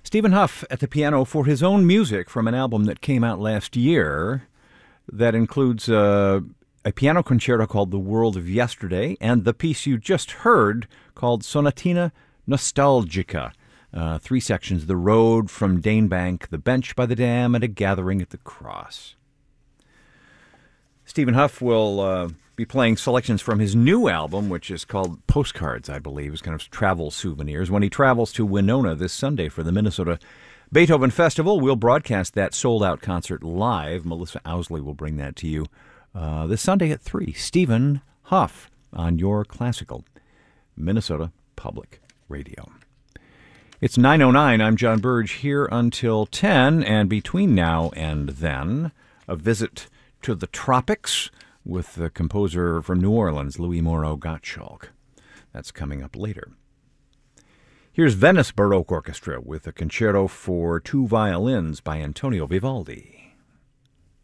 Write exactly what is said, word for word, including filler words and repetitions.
Stephen Huff at the piano for his own music from an album that came out last year that includes uh, a piano concerto called The World of Yesterday and the piece you just heard called Sonatina Nostalgica. Uh, three sections, The Road from Danebank, The Bench by the Dam, and A Gathering at the Cross. Stephen Huff will uh, be playing selections from his new album, which is called Postcards, I believe. It's kind of travel souvenirs. When he travels to Winona this Sunday for the Minnesota Beethoven Festival, we'll broadcast that sold-out concert live. Melissa Owsley will bring that to you uh, this Sunday at three. Stephen Huff on your classical Minnesota Public Radio. It's nine oh nine. I'm John Burge here until ten, and between now and then, a visit to the tropics with the composer from New Orleans, Louis Moreau Gottschalk. That's coming up later. Here's Venice Baroque Orchestra with a concerto for two violins by Antonio Vivaldi.